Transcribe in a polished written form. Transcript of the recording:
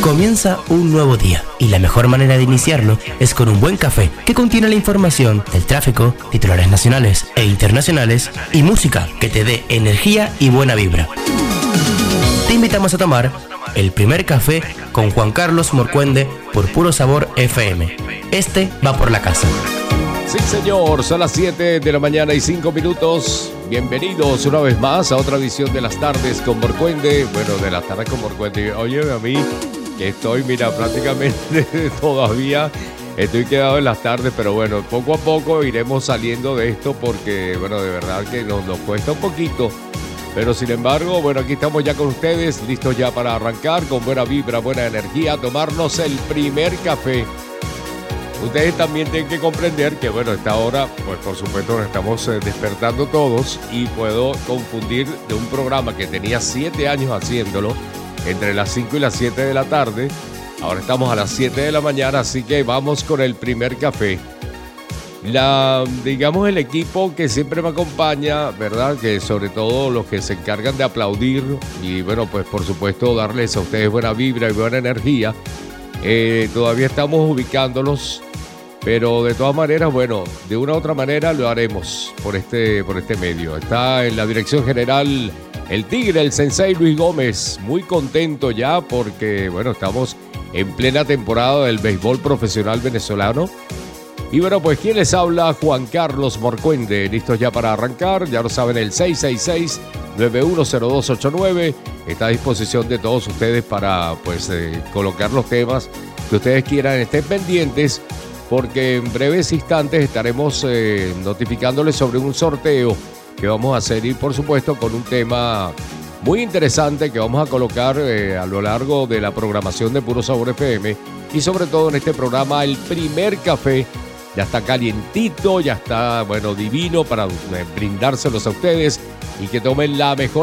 Comienza un nuevo día y la mejor manera de iniciarlo es con un buen café que contiene la información del tráfico, titulares nacionales e internacionales y música que te dé energía y buena vibra. Te invitamos a tomar el primer café con Juan Carlos Morcuende por Puro Sabor FM. Este va por la casa. Sí, señor, son las 7 de la mañana y 5 minutos. Bienvenidos una vez más a otra edición de las tardes con Morcuende. Bueno, de las tardes con Morcuende. Óyeme a mí, que estoy, mira, prácticamente todavía estoy quedado en las tardes, pero bueno, poco a poco iremos saliendo de esto porque, bueno, de verdad que nos cuesta un poquito. Pero sin embargo, bueno, aquí estamos ya con ustedes, listos ya para arrancar con buena vibra, buena energía, tomarnos el primer café. Ustedes también tienen que comprender que, bueno, a esta hora, pues por supuesto nos estamos despertando todos y puedo confundir de un programa que tenía 7 años haciéndolo, entre las 5 y las 7 de la tarde. Ahora estamos a las 7 de la mañana, así que vamos con el primer café. Digamos, el equipo que siempre me acompaña, ¿verdad? Que sobre todo los que se encargan de aplaudir y, bueno, pues por supuesto darles a ustedes buena vibra y buena energía. Todavía estamos ubicándolos, pero de todas maneras, bueno, de una u otra manera lo haremos por este medio. Está en la dirección general el Tigre, el Sensei Luis Gómez, muy contento ya porque, bueno, estamos en plena temporada del béisbol profesional venezolano. Y bueno, pues quien les habla, Juan Carlos Morcuende, listos ya para arrancar, ya lo saben, el 666-910289 está a disposición de todos ustedes para pues colocar los temas que ustedes quieran, estén pendientes, porque en breves instantes estaremos notificándoles sobre un sorteo que vamos a hacer y por supuesto con un tema muy interesante que vamos a colocar a lo largo de la programación de Puro Sabor FM y sobre todo en este programa, el primer café. Ya está calientito, ya está, bueno, divino para brindárselos a ustedes y que tomen la mejor